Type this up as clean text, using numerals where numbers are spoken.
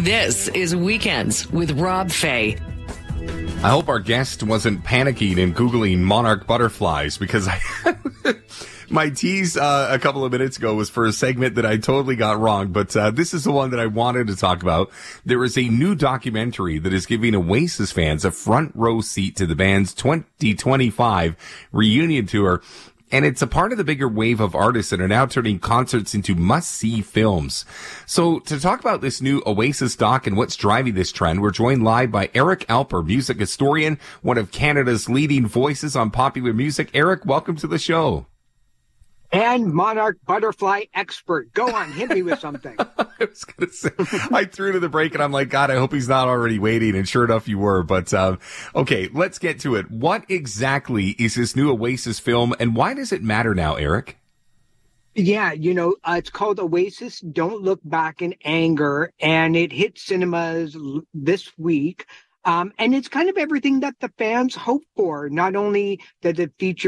This is Weekends with Rob Fay. I hope our guest wasn't panicking and Googling monarch butterflies, because my tease a couple of minutes ago was for a segment that I totally got wrong, but this is the one that I wanted to talk about. There is a new documentary that is giving Oasis fans a front row seat to the band's 2025 reunion tour. And it's a part of the bigger wave of artists that are now turning concerts into must-see films. So to talk about this new Oasis doc and what's driving this trend, we're joined live by Eric Alper, music historian, one of Canada's leading voices on popular music. Eric, welcome to the show. And monarch butterfly expert. Go on, hit me with something. I was going to say, I threw to the break and I'm like, God, I hope he's not already waiting. And sure enough, you were. But, okay, let's get to it. What exactly is this new Oasis film and why does it matter now, Eric? Yeah, it's called Oasis Don't Look Back in Anger, and it hit cinemas this week. And it's kind of everything that the fans hope for. Not only does it feature